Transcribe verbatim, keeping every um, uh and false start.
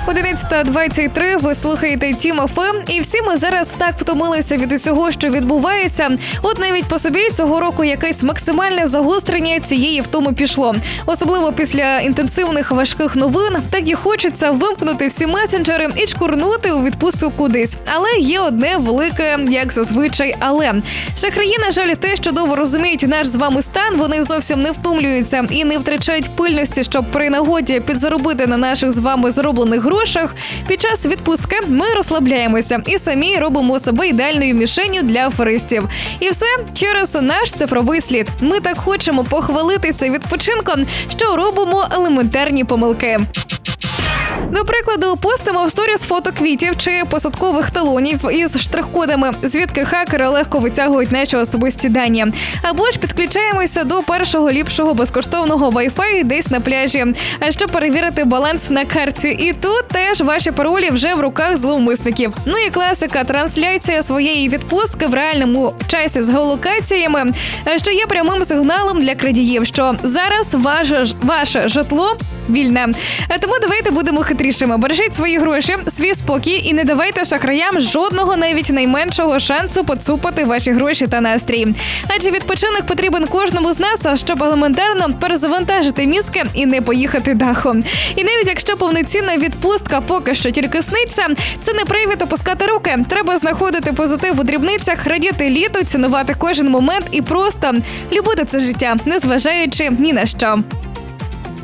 одинадцята двадцять три, ви слухаєте Тім еф ем, і всі ми зараз так втомилися від усього, що відбувається. От навіть по собі цього року якесь максимальне загострення цієї втоми пішло. Особливо після інтенсивних важких новин, так і хочеться вимкнути всі месенджери і чкурнути у відпустку кудись. Але є одне велике, як зазвичай, але. Шахраї, на жаль, те, що довго розуміють наш з вами стан, вони зовсім не втомлюються і не втрачають пильності, щоб при нагоді підзаробити на наших з вами зароблених грошах. Під час відпустки ми розслабляємося і самі робимо себе ідеальною мішенню для аферистів. І все через наш цифровий слід. Ми так хочемо похвалитися відпочинком, що робимо елементарні помилки. До прикладу, постимо в сторіс фото квітів чи посадкових талонів із штрих-кодами, звідки хакери легко витягують наші особисті дані. Або ж підключаємося до першого ліпшого безкоштовного Wi-Fi десь на пляжі, а щоб перевірити баланс на карті. І тут теж ваші паролі вже в руках зловмисників. Ну і класика – трансляція своєї відпустки в реальному часі з геолокаціями, що є прямим сигналом для крадіїв, що зараз ваше, ваше житло вільне. Тому давайте будемо хитрішими. Бережіть свої гроші, свій спокій і не давайте шахраям жодного, навіть найменшого шансу поцупати ваші гроші та настрій. Адже відпочинок потрібен кожному з нас, щоб елементарно перезавантажити мізки і не поїхати дахом. І навіть якщо повноцінна відпустка поки що тільки сниться, це не привід опускати руки. Треба знаходити позитив у дрібницях, радіти літу, цінувати кожен момент і просто любити це життя, незважаючи ні на що.